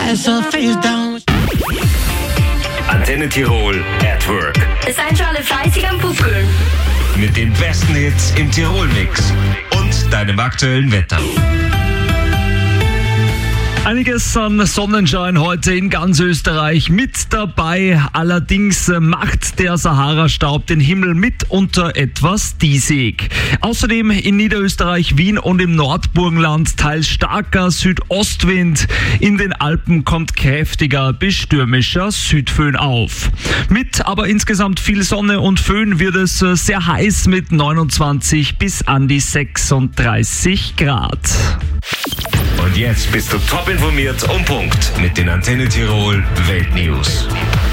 so face down. Antenne Tirol at Work. Seid schon alle fleißig am Pupkeln. Mit den besten Hits im Tirol-Mix und deinem aktuellen Wetter. Einiges an Sonnenschein heute in ganz Österreich mit dabei. Allerdings macht der Sahara-Staub den Himmel mitunter etwas diesig. Außerdem in Niederösterreich, Wien und im Nordburgenland teils starker Südostwind. In den Alpen kommt kräftiger bis stürmischer Südföhn auf. Mit aber insgesamt viel Sonne und Föhn wird es sehr heiß mit 29 bis an die 36 Grad. Und jetzt bist du top informiert und Punkt mit den Antenne Tirol Weltnews.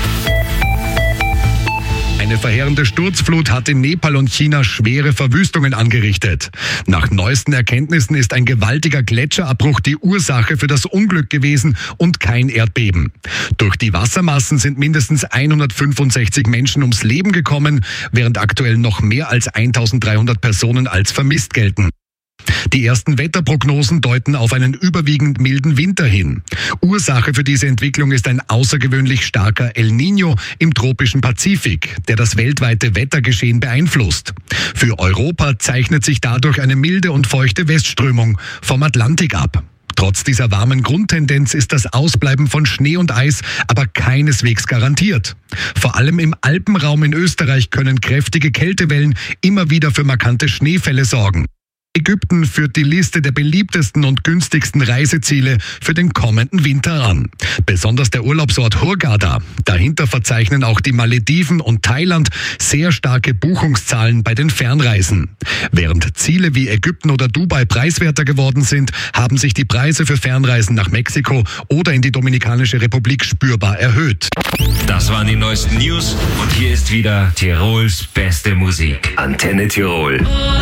Eine verheerende Sturzflut hat in Nepal und China schwere Verwüstungen angerichtet. Nach neuesten Erkenntnissen ist ein gewaltiger Gletscherabbruch die Ursache für das Unglück gewesen und kein Erdbeben. Durch die Wassermassen sind mindestens 165 Menschen ums Leben gekommen, während aktuell noch mehr als 1300 Personen als vermisst gelten. Die ersten Wetterprognosen deuten auf einen überwiegend milden Winter hin. Ursache für diese Entwicklung ist ein außergewöhnlich starker El Niño im tropischen Pazifik, der das weltweite Wettergeschehen beeinflusst. Für Europa zeichnet sich dadurch eine milde und feuchte Westströmung vom Atlantik ab. Trotz dieser warmen Grundtendenz ist das Ausbleiben von Schnee und Eis aber keineswegs garantiert. Vor allem im Alpenraum in Österreich können kräftige Kältewellen immer wieder für markante Schneefälle sorgen. Ägypten führt die Liste der beliebtesten und günstigsten Reiseziele für den kommenden Winter an. Besonders der Urlaubsort Hurghada. Dahinter verzeichnen auch die Malediven und Thailand sehr starke Buchungszahlen bei den Fernreisen. Während Ziele wie Ägypten oder Dubai preiswerter geworden sind, haben sich die Preise für Fernreisen nach Mexiko oder in die Dominikanische Republik spürbar erhöht. Das waren die neuesten News und hier ist wieder Tirols beste Musik. Antenne Tirol.